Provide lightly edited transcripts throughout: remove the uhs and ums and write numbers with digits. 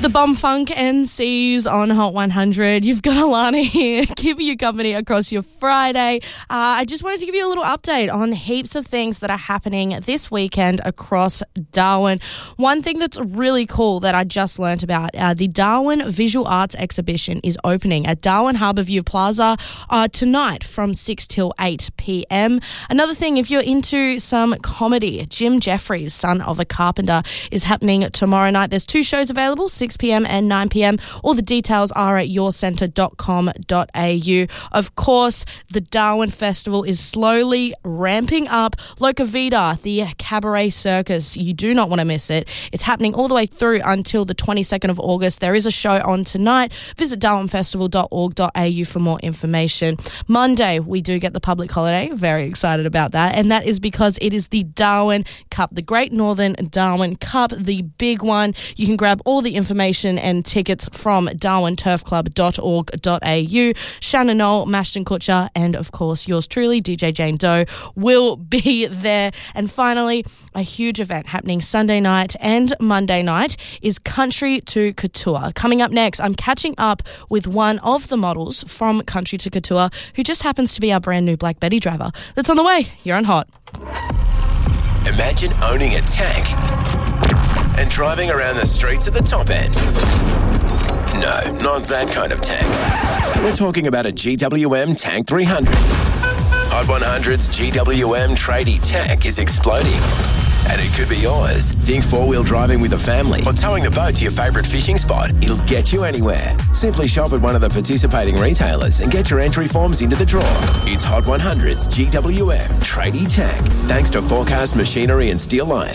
the Bumfunk NCs on Hot 100. You've got Alana here, keeping you company across your Friday. I just wanted to give you a little update on heaps of things that are happening this weekend across Darwin. One thing that's really cool that I just learnt about, the Darwin Visual Arts Exhibition is opening at Darwin Harbourview Plaza tonight from 6 till 8 p.m. Another thing, if you're into some comedy, Jim Jeffries, Son of a Carpenter, is happening tomorrow night. There's 2 shows available, 6 p.m. and 9 p.m. All the details are at yourcentre.com.au. Of course, the Darwin Festival is slowly ramping up. Loca Vida, the cabaret circus, you do not want to miss it. It's happening all the way through until the 22nd of August. There is a show on tonight. Visit darwinfestival.org.au for more information. Monday, we do get the public holiday. Very excited about that. And that is because it is the Darwin Cup, the Great Northern Darwin Cup, the big one. You can grab all the information and tickets from darwinturfclub.org.au. Shannon Knoll, Mashton Kutcher, and of course yours truly, DJ Jane Doe, will be there. And finally, a huge event happening Sunday night and Monday night is Country to Couture. Coming up next, I'm catching up with one of the models from Country to Couture who just happens to be our brand new Black Betty driver. That's on the way. You're on Hot. Imagine owning a tank and driving around the streets at the top end. No, not that kind of tank. We're talking about a GWM Tank 300. Hot 100's GWM tradie tank is exploding. And it could be yours. Think four-wheel driving with a family or towing the boat to your favourite fishing spot. It'll get you anywhere. Simply shop at one of the participating retailers and get your entry forms into the draw. It's Hot 100's GWM tradie tank, thanks to Forecast Machinery and Steel Line.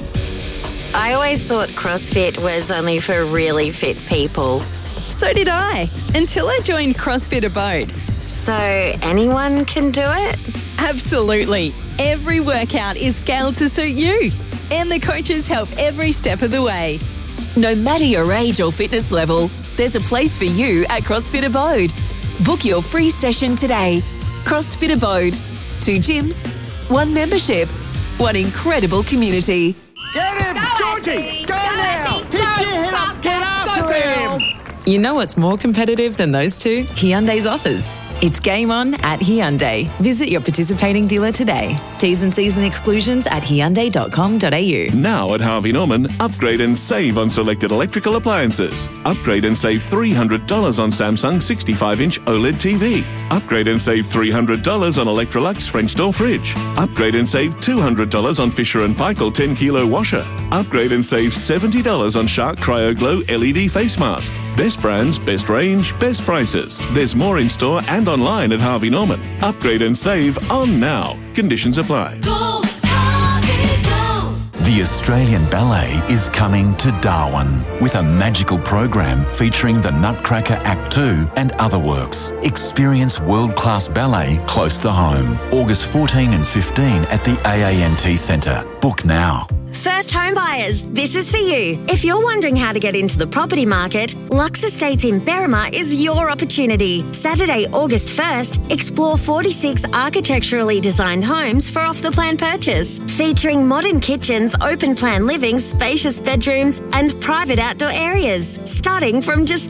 I always thought CrossFit was only for really fit people. So did I, until I joined CrossFit Abode. So anyone can do it? Absolutely. Every workout is scaled to suit you. And the coaches help every step of the way. No matter your age or fitness level, there's a place for you at CrossFit Abode. Book your free session today. CrossFit Abode. 2 gyms, 1 membership, 1 incredible community. Get him! Georgie! Go now! Pick your head up! Get after him! You know what's more competitive than those two? Hyundai's offers. It's game on at Hyundai. Visit your participating dealer today. T's and C's and exclusions at hyundai.com.au. Now at Harvey Norman, upgrade and save on selected electrical appliances. Upgrade and save $300 on Samsung 65-inch OLED TV. Upgrade and save $300 on Electrolux French door fridge. Upgrade and save $200 on Fisher & Paykel 10-kilo washer. Upgrade and save $70 on Shark CryoGlow LED face mask. Best brands, best range, best prices. There's more in store and online at Harvey Norman. Upgrade and save on now. Conditions apply. Go, Harvey, go. The Australian Ballet is coming to Darwin with a magical program featuring the Nutcracker Act 2 and other works. Experience world-class ballet close to home. August 14 and 15 at the AANT Centre. Book now. First home buyers, this is for you. If you're wondering how to get into the property market, Lux Estates in Berrima is your opportunity. Saturday, August 1st, explore 46 architecturally designed homes for off-the-plan purchase, featuring modern kitchens, open-plan living, spacious bedrooms and private outdoor areas, starting from just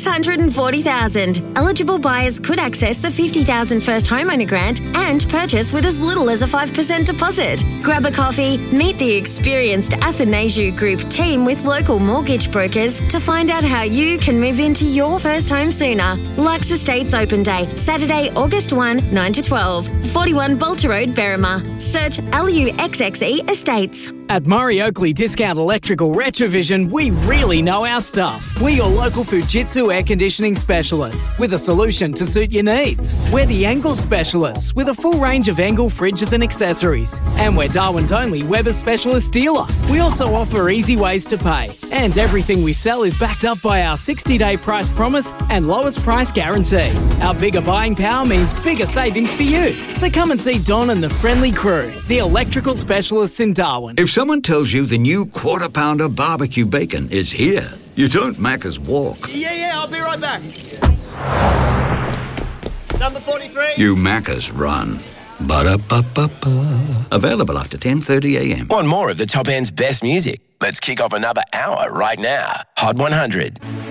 $640,000. Eligible buyers could access the $50,000 first homeowner grant and purchase with as little as a 5% deposit. Grab a coffee, meet the experienced Athanasiu Group team with local mortgage brokers to find out how you can move into your first home sooner. Lux Estates Open Day, Saturday, August 1, 9 to 12, 41 Bolter Road, Berrima. Search LUXXE Estates. At Murray Oakley Discount Electrical Retrovision, we really know our stuff. We're your local Fujitsu air conditioning specialists with a solution to suit your needs. We're the Engel specialists with a full range of Engel fridges and accessories. And we're Darwin's only Weber specialist dealer. We also offer easy ways to pay. And everything we sell is backed up by our 60-day price promise and lowest price guarantee. Our bigger buying power means bigger savings for you. So come and see Don and the friendly crew, the electrical specialists in Darwin. If someone tells you the new Quarter Pounder barbecue bacon is here, you don't Macca's walk. Yeah, I'll be right back. Number 43. You Macca's run. Ba-da-ba-ba-ba. Available after 10:30 a.m. Want more of the top end's best music? Let's kick off another hour right now. Hot 100.